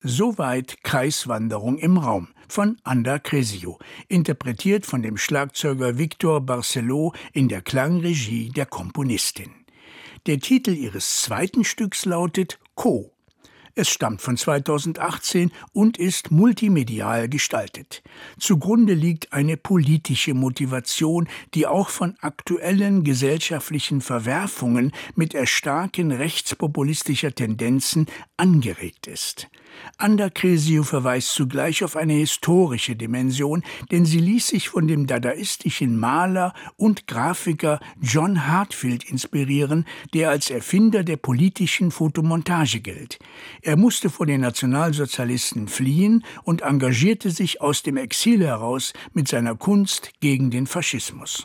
Soweit Kreiswanderung im Raum von Anda Cresio, interpretiert von dem Schlagzeuger Victor Barceló in der Klangregie der Komponistin. Der Titel ihres zweiten Stücks lautet Co. Es stammt von 2018 und ist multimedial gestaltet. Zugrunde liegt eine politische Motivation, die auch von aktuellen gesellschaftlichen Verwerfungen mit Erstarken rechtspopulistischer Tendenzen angeregt ist. Anda Cresio verweist zugleich auf eine historische Dimension, denn sie ließ sich von dem dadaistischen Maler und Grafiker John Heartfield inspirieren, der als Erfinder der politischen Fotomontage gilt. Er musste vor den Nationalsozialisten fliehen und engagierte sich aus dem Exil heraus mit seiner Kunst gegen den Faschismus.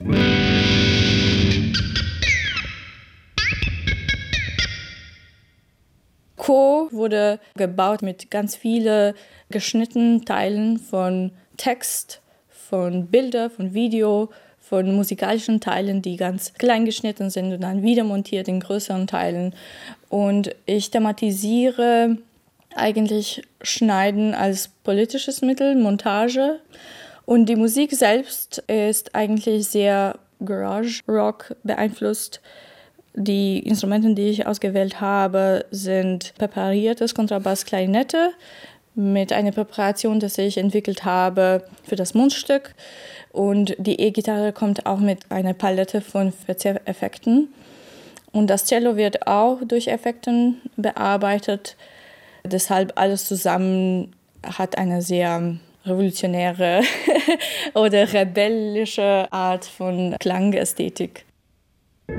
Co. wurde gebaut mit ganz vielen geschnittenen Teilen von Text, von Bilder, von Video, von musikalischen Teilen, die ganz klein geschnitten sind und dann wieder montiert in größeren Teilen. Und ich thematisiere eigentlich Schneiden als politisches Mittel, Montage. Und die Musik selbst ist eigentlich sehr Garage-Rock beeinflusst. Die Instrumente, die ich ausgewählt habe, sind präpariertes Kontrabass, Klarinette mit einer Präparation, die ich entwickelt habe für das Mundstück. Und die E-Gitarre kommt auch mit einer Palette von Verzerreffekten. Und das Cello wird auch durch Effekte bearbeitet. Deshalb alles zusammen hat eine sehr revolutionäre oder rebellische Art von Klangästhetik.